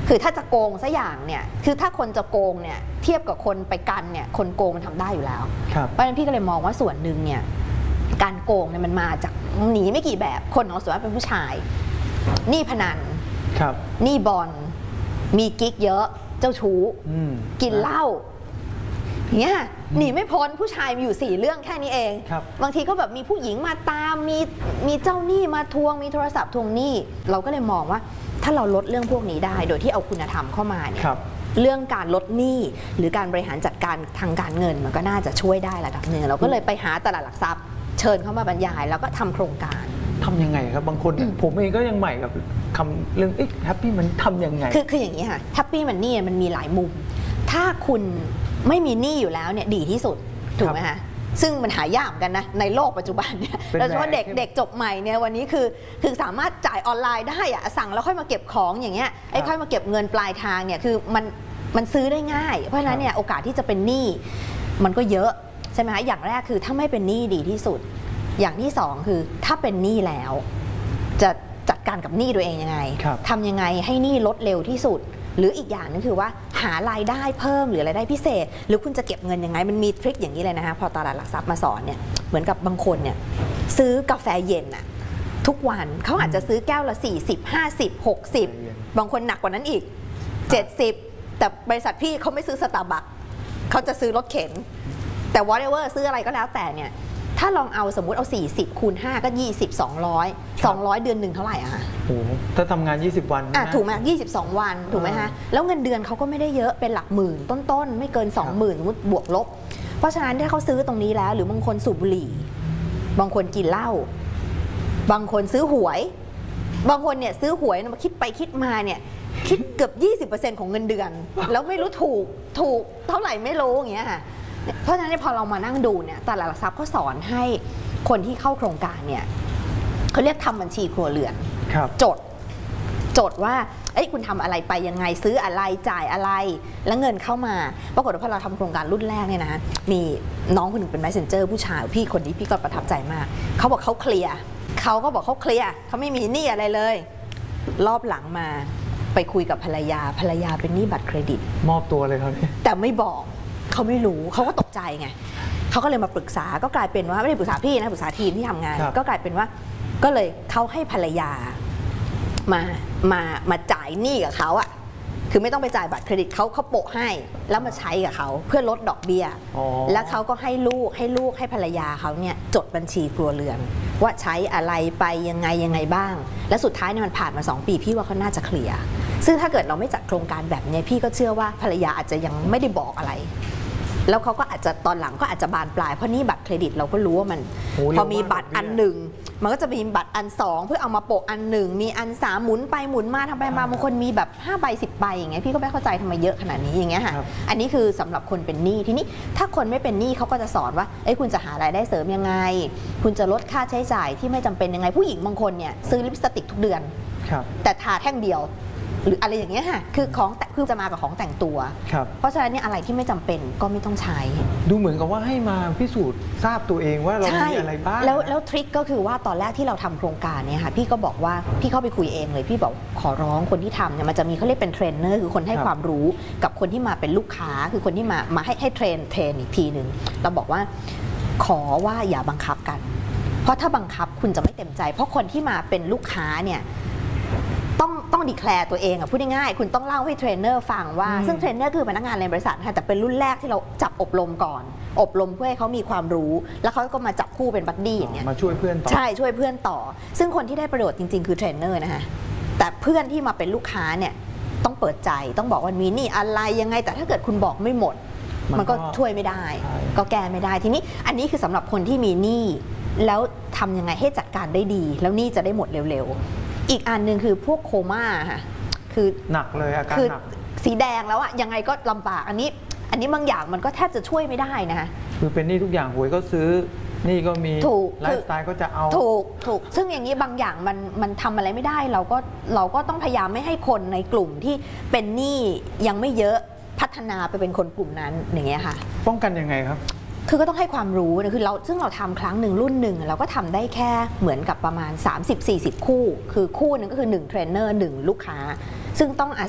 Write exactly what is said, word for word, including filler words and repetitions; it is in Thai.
คือถ้าจะโกงซะอย่างเนี่ยคือถ้าคนจะโกงเนี่ยเทียบกับคนไปกันเนี่ยคนโกงมันทำได้อยู่แล้วเพราะฉะนั้นพี่ก็เลยมองว่าส่วนหนึ่งเนี่ยการโกงเนี่ยมันมาจากหนีไม่กี่แบบคนของส่วนมากเป็นผู้ชายหนี้พนันหนี้บอลมีกิ๊กเยอะเจ้าชู้กินเหล้าเนี่ยหนีไม่พ้นผู้ชายมีอยู่สี่เรื่องแค่นี้เองบางทีก็แบบมีผู้หญิงมาตามมีมีเจ้าหนี้มาทวงมีโทรศัพท์ทวงหนี้เราก็เลยมองว่าถ้าเราลดเรื่องพวกนี้ได้โดยที่เอาคุณธรรมเข้ามาเนี่ยเรื่องการลดหนี้หรือการบริหารจัดการทางการเงินมันก็น่าจะช่วยได้ระดับหนึ่งเราก็เลยไปหาตลาดหลักทรัพย์เชิญเข้ามาบรรยายแล้วก็ทำโครงการทำยังไงครับบางคนผมเองก็ยังใหม่กับคำเรื่องแฮปปี้มันทำยังไงคือคืออย่างนี้ค่ะแฮปปี้มันนี่มันมีหลายมุมถ้าคุณไม่มีหนี้อยู่แล้วเนี่ยดีที่สุดถูกไหมคะซึ่งมันหายากเหมือนกันนะในโลกปัจจุบันเนี่ยโดยเฉพาะเด็กเด็กจบใหม่เนี่ยวันนี้คือคือสามารถจ่ายออนไลน์ได้อะสั่งแล้วค่อยมาเก็บของอย่างเงี้ยไอ้ค่อยมาเก็บเงินปลายทางเนี่ยคือมันมันซื้อได้ง่ายเพราะฉะนั้นเนี่ยโอกาสที่จะเป็นหนี้มันก็เยอะใช่ไหมคะอย่างแรกคือถ้าไม่เป็นหนี้ดีที่สุดอย่างที่สองคือถ้าเป็นหนี้แล้วจะจัดการกับหนี้ตัวเองยังไงทำยังไงให้หนี้ลดเร็วที่สุดหรืออีกอย่างนึงคือว่าหารายได้เพิ่มหรือรายได้พิเศษหรือคุณจะเก็บเงินยังไงมันมีทริคอย่างนี้เลยนะคะพอตลาดหลักทรัพย์มาสอนเนี่ยเหมือนกับบางคนเนี่ยซื้อกาแฟเย็นอะทุกวันเขาอาจจะซื้อแก้วละสี่สิบ ห้าสิบ หกสิบบางคนหนักกว่านั้นอีกเจ็ดสิบแต่บริษัทพี่เขาไม่ซื้อสตาร์บัคเขาจะซื้อรถเข็นแต่ whatever ซื้ออะไรก็แล้วแต่เนี่ยถ้าลองเอาสมมุติเอาสี่สิบคูณห้าก็ยี่สิบ สองร้อย สองร้อยเดือนหนึ่งเท่าไหร่อะคะโอ้ถ้าทำงานยี่สิบวันอ่ะถูกไหมยี่สิบสองวันถูกไหมคะแล้วเงินเดือนเขาก็ไม่ได้เยอะเป็นหลักหมื่นต้นๆไม่เกิน สองหมื่น สมมติบวกลบเพราะฉะนั้นถ้าเขาซื้อตรงนี้แล้วหรือบางคนสูบบุหรี่บางคนกินเหล้าบางคนซื้อหวยบางคนเนี่ยซื้อหวยมาคิดไปคิดมาเนี่ยคิดเกือบ ยี่สิบเปอร์เซ็นต์ ของเงินเดือนแล้วไม่รู้ถูกถูกเท่าไหร่ไม่รู้อย่างเงี้ยค่ะเพราะฉะนั้นพอเรามานั่งดูเนี่ยตลาดหลักทรัพย์ก็สอนให้คนที่เข้าโครงการเนี่ยเขาเรียกทำบัญชีครัวเรือนจดจดว่าเอ้ยคุณทำอะไรไปยังไงซื้ออะไรจ่ายอะไรแล้วเงินเข้ามาปรากฏว่าพอเราทำโครงการรุ่นแรกเนี่ยนะมีน้องคนหนึ่งเป็น messenger ผู้ชายพี่คนนี้พี่ก็ประทับใจมากเขาบอกเขาเคลียร์เขาก็บอกเขาเคลียร์เขาไม่มีหนี้อะไรเลยรอบหลังมาไปคุยกับภรรยาภรรยาเป็นหนี้บัตรเครดิตมอบตัวเลยครับแต่ไม่บอกเขาไม่รู้เขาก็ตกใจไงเขาก็เลยมาปรึกษาก็กลายเป็นว่าไม่ได้ปรึกษาพี่นะปรึกษาทีมที่ทำงานก็กลายเป็นว่าก็เลยเขาให้ภรรยามามามาจ่ายหนี้กับเขาอะคือไม่ต้องไปจ่ายบัตรเครดิตเขาเขาโปะให้แล้วมาใช้กับเขาเพื่อลดดอกเบี้ยแล้วเขาก็ให้ลูกให้ลูกให้ภรรยาเขาเนี่ยจดบัญชีครัวเรือนว่าใช้อะไรไปยังไงยังไงบ้างและสุดท้ายเนี่ยมันผ่านมาสองปีพี่ว่าเขาน่าจะเคลียร์ซึ่งถ้าเกิดเราไม่จัดโครงการแบบนี้พี่ก็เชื่อว่าภรรยาอาจจะยังไม่ได้บอกอะไรแล้วเขาก็อาจจะตอนหลังก็อาจจะบานปลายเพราะนี่บัตรเครดิตเราก็รู้ว่ามันพอมีบัตรอันหนึ่งมันก็จะมีบัตรอันสองเพื่อเอามาโปะอันหนึ่งมีอันสามหมุนไปหมุนมาทำไปมาบางคนมีแบบห้าใบสิบใบอย่างเงี้ยพี่ก็ไม่เข้าใจทำไมเยอะขนาดนี้อย่างเงี้ยค่ะอันนี้คือสำหรับคนเป็นหนี้ทีนี้ถ้าคนไม่เป็นหนี้เขาก็จะสอนว่าเอ้ยคุณจะหารายได้เสริมยังไงคุณจะลดค่าใช้จ่ายที่ไม่จำเป็นยังไงผู้หญิงบางคนเนี่ยซื้อลิปสติกทุกเดือนแต่ทาแท่งเดียวหรืออะไรอย่างเงี้ยค่ะคือของแต่คือจะมากับของแต่งตัวเพราะฉะนั้นเนี่ยอะไรที่ไม่จำเป็นก็ไม่ต้องใช้ดูเหมือนกับว่าให้มาพิสูจน์ทราบตัวเองว่าเรามีอะไรบ้างแล้วแล้วทริคก็คือว่าตอนแรกที่เราทำโครงการเนี่ยค่ะพี่ก็บอกว่าพี่เข้าไปคุยเองเลยพี่บอกขอร้องคนที่ทำเนี่ยมันจะมีเขาเรียกเป็นเทรนเนอร์คือคนให้ความรู้กับคนที่มาเป็นลูกค้าคือคนที่มามาให้ให้เทรนเทรนอีกทีหนึ่งเราบอกว่าขอว่าอย่าบังคับกันเพราะถ้าบังคับคุณจะไม่เต็มใจเพราะคนที่มาเป็นลูกค้าเนี่ยต้องต้องดีแคลร์ตัวเองอะพูดง่ายๆคุณต้องเล่าให้เทรนเนอร์ฟังว่าซึ่งเทรนเนอร์คือพนักงานในบริษัทค่ะแต่เป็นรุ่นแรกที่เราจับอบรมก่อนอบรมเพื่อให้เขามีความรู้แล้วเขาก็มาจับคู่เป็นบัดดี้อย่างเงี้ยมาช่วยเพื่อนต่อใช่ช่วยเพื่อนต่อซึ่งคนที่ได้ประโยชน์จริงๆคือเทรนเนอร์นะคะแต่เพื่อนที่มาเป็นลูกค้าเนี่ยต้องเปิดใจต้องบอกว่ามีนี่อะไรยังไงแต่ถ้าเกิดคุณบอกไม่หมดมันก็ช่วยไม่ได้ก็แก้ไม่ได้ทีนี้อันนี้คือสำหรับคนที่มีหนี้แล้วทำยังไงให้จัดการได้ดีแล้วหนี้จะได้หมดเร็วๆอีกอันหนึ่งคือพวกโคม่าค่ะคือหนักเลยอาการหนักสีแดงแล้วอะยังไงก็ลำบากอันนี้อันนี้บางอย่างมันก็แทบจะช่วยไม่ได้นะคะคือเป็นหนี้ทุกอย่างหวยก็ซื้อนี่ก็มีไลฟ์สไตล์ก็จะเอาถูกถูกซึ่งอย่างนี้บางอย่างมันมันทำอะไรไม่ได้เราก็เราก็ต้องพยายามไม่ให้คนในกลุ่มที่เป็นหนี้ยังไม่เยอะพัฒนาไปเป็นคนกลุ่มนั้นอย่างเงี้ยค่ะป้องกันยังไงครับคือก็ต้องให้ความรู้นะคือเราซึ่งเราทำครั้งหนึ่งรุ่นหนึ่งเราก็ทำได้แค่เหมือนกับประมาณ สามสิบ สี่สิบ คู่คือคู่นึงก็คือหนึ่งเทรนเนอร์หนึ่งลูกค้าซึ่งต้องอา